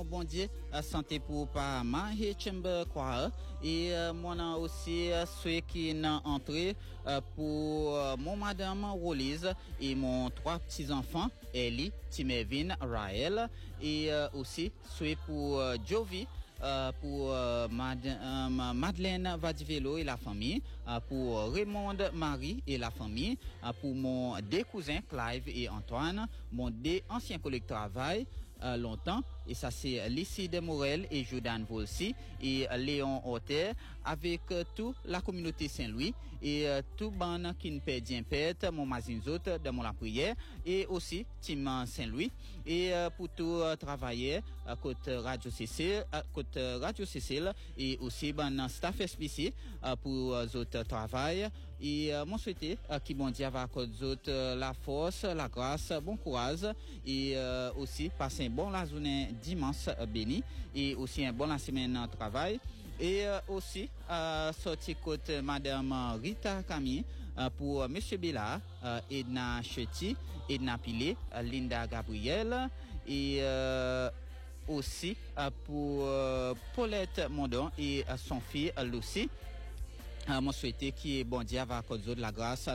Bon Dieu, santé pour Parama et Chamber quoi et moi aussi ceux qui n'ont entré pour mon madame Rolise et mon trois petits enfants Ellie, Timevin, Raël et aussi ceux pour Jovi. Pour Madeleine Vadivelo et la famille, pour Raymond Marie et la famille, pour mon deux cousins Clive et Antoine, mon deux anciens collègues de travail longtemps, et ça c'est Lucide Morel et Jordan Volsi et Léon Hauter, avec toute la communauté Saint-Louis et tout ban qui ne perd bien pète, mon mazinzot de mon la prière et aussi Tim Saint-Louis et pour tout travailler côté Radio Cécile, côté Radio Cécile et aussi ban staff SPC pour autres travail et mon souhaité qui bon Dieu va accorder la force, la grâce, bon courage et aussi passer un bon la journée dimanche béni et aussi un bon la semaine de travail et aussi sorti côté madame Rita Camille pour monsieur Bella, Edna Chetty, Edna Pilé, Linda Gabriel et aussi pour Paulette Mondon et son fille Lucie. Mon souhaité qui est bon Dieu va accorder de la grâce